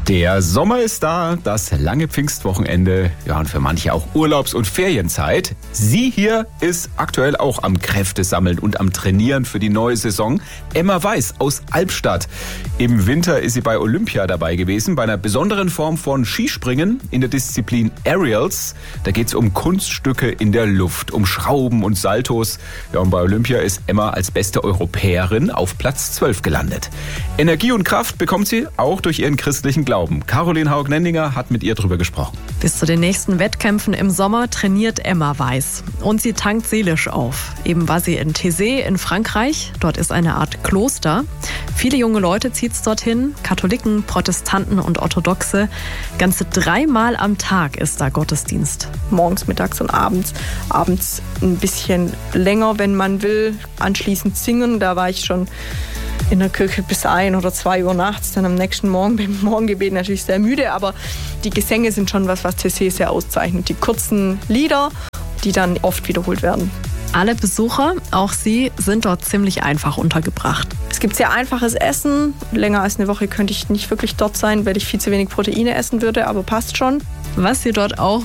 Der Sommer ist da, das lange Pfingstwochenende, ja, und für manche auch Urlaubs- und Ferienzeit. Sie hier ist aktuell auch am Kräftesammeln und am Trainieren für die neue Saison. Emma Weiß aus Albstadt. Im Winter ist sie bei Olympia dabei gewesen, bei einer besonderen Form von Skispringen in der Disziplin Aerials. Da geht es um Kunststücke in der Luft, um Schrauben und Saltos. Ja, und bei Olympia ist Emma als beste Europäerin auf Platz 12 gelandet. Energie und Kraft bekommt sie auch durch ihren christlichen Glauben. Caroline Haug-Nendinger hat mit ihr drüber gesprochen. Bis zu den nächsten Wettkämpfen im Sommer trainiert Emma Weiß. Und sie tankt seelisch auf. Eben war sie in Thésée in Frankreich. Dort ist eine Art Kloster. Viele junge Leute zieht es dorthin. Katholiken, Protestanten und Orthodoxe. Ganze 3 Mal am Tag ist da Gottesdienst. Morgens, mittags und abends. Abends ein bisschen länger, wenn man will. Anschließend singen. Da war ich schon in der Kirche bis 1 oder 2 Uhr nachts, dann am nächsten Morgen beim Morgengebet natürlich sehr müde, aber die Gesänge sind schon was Thésée sehr auszeichnet. Die kurzen Lieder, die dann oft wiederholt werden. Alle Besucher, auch sie, sind dort ziemlich einfach untergebracht. Es gibt sehr einfaches Essen. Länger als eine Woche könnte ich nicht wirklich dort sein, weil ich viel zu wenig Proteine essen würde, aber passt schon. Was sie dort auch